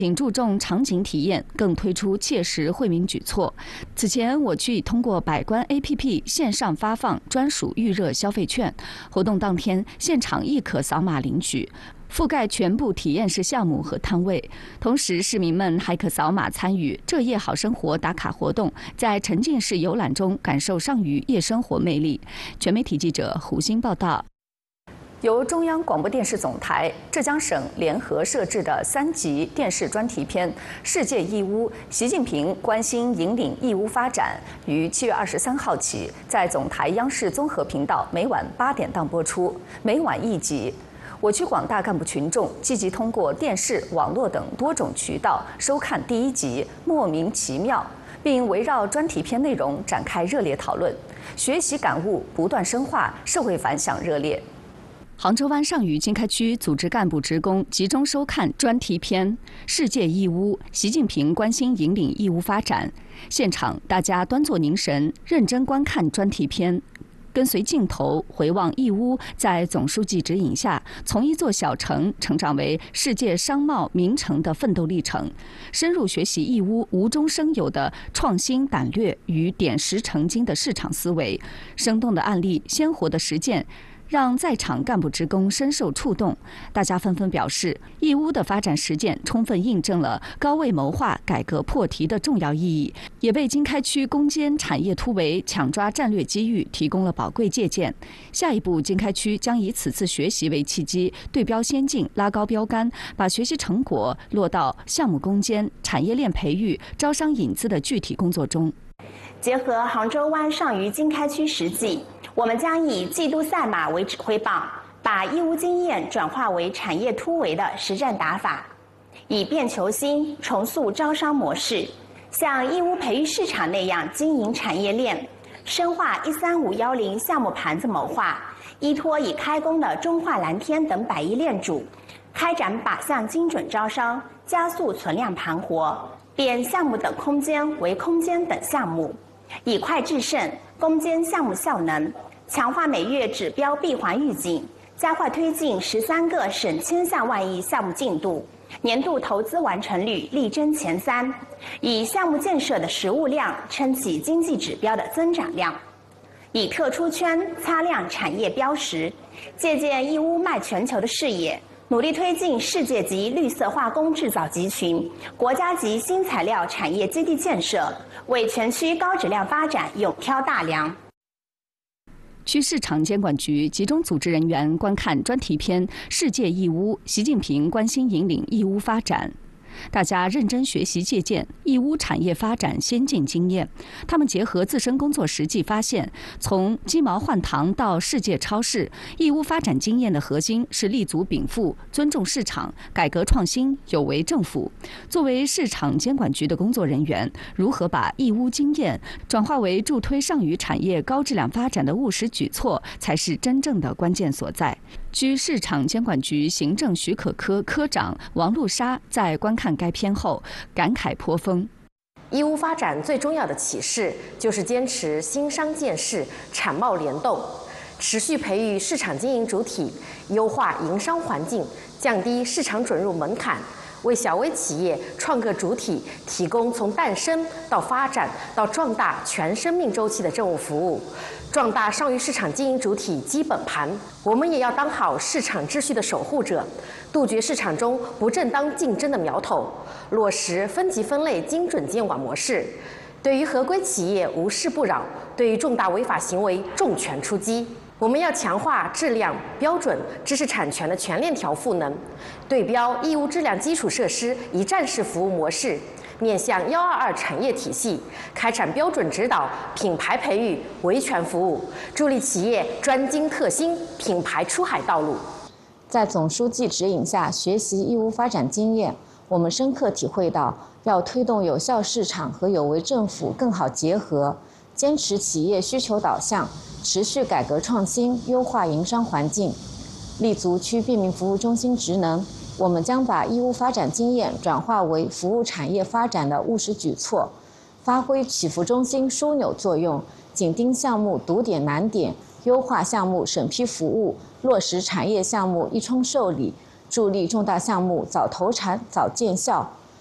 仅注重场景体验，更推出切实惠民举措。此前，我区已通过百官 APP 线上发放专属预热消费券，活动当天现场亦可扫码领取，覆盖全部体验式项目和摊位。同时，市民们还可扫码参与“这夜好生活”打卡活动，在沉浸式游览中感受上虞夜生活魅力。全媒体记者胡鑫报道。由中央广播电视总台、浙江省联合摄制的3集电视专题片《世界义乌：习近平关心引领义乌发展》于7月23号起，在总台央视综合频道每晚8点档播出，每晚1集。我区广大干部群众积极通过电视、网络等多种渠道收看第1集《莫名其妙》，并围绕专题片内容展开热烈讨论，学习感悟不断深化，社会反响热烈。杭州湾上虞经开区组织干部职工集中收看专题片《世界义乌：习近平关心引领义乌发展》。现场大家端坐凝神，认真观看专题片，跟随镜头回望义乌在总书记指引下从一座小城成长为世界商贸名城的奋斗历程，深入学习义乌无中生有的创新胆略与点石成金的市场思维，生动的案例，鲜活的实践，让在场干部职工深受触动。大家纷纷表示，义乌的发展实践充分印证了高位谋划、改革破题的重要意义，也为经开区攻坚产业突围、抢抓战略机遇提供了宝贵借鉴。下一步，经开区将以此次学习为契机，对标先进，拉高标杆，把学习成果落到项目攻坚、产业链培育、招商引资的具体工作中。 结合杭州湾上虞经开区实际，我们将以季度赛马为指挥棒，把义乌经验转化为产业突围的实战打法，以变求新，重塑招商模式，像义乌培育市场那样经营产业链，深化13510项目盘子谋划，依托已开工的中化蓝天等百亿链主，开展靶向精准招商，加速存量盘活，变项目等空间为空间等项目，以快制胜，攻坚项目效能，强化每月指标闭环预警，加快推进13个省千项万亿项目进度，年度投资完成率力争前3，以项目建设的实物量撑起经济指标的增长量，以特出圈擦亮产业标识，借鉴义乌迈全球的视野，努力推进世界级绿色化工制造集群、国家级新材料产业基地建设，为全区高质量发展勇挑大梁。 区市场监管局集中组织人员观看专题片《世界义乌：习近平关心引领义乌发展》。大家认真学习借鉴义乌产业发展先进经验，他们结合自身工作实际发现，从鸡毛换糖到世界超市，义乌发展经验的核心是立足禀赋、尊重市场、改革创新、有为政府。作为市场监管局的工作人员，如何把义乌经验转化为助推上虞产业高质量发展的务实举措，才是真正的关键所在。区市场监管局行政许可科科长王露莎在观看该片后感慨颇丰。 义乌发展最重要的启示就是坚持兴商建市、产贸联动，持续培育市场经营主体，优化营商环境，降低市场准入门槛，为小微企业创个主体提供从诞生到发展到壮大全生命周期的政务服务，壮大上虞市场经营主体基本盘。我们也要当好市场秩序的守护者，杜绝市场中不正当竞争的苗头，落实分级分类精准监管模式。对于合规企业无视不扰，对于重大违法行为重拳出击。我们要强化质量、标准、知识产权的全链条赋能，对标义乌质量基础设施一站式服务模式，面向122产业体系，开展标准指导、品牌培育、维权服务，助力企业专精特新、品牌出海道路。 在总书记指引下学习义乌发展经验，我们深刻体会到，要推动有效市场和有为政府更好结合，坚持企业需求导向，持续改革创新，优化营商环境，立足区便民服务中心职能。我们将把义乌发展经验转化为服务产业发展的务实举措，发挥起伏中心枢纽作用，紧盯项目堵点难点，优化项目审批服务，落实产业项目一冲受理，助力重大项目早投产、早见效，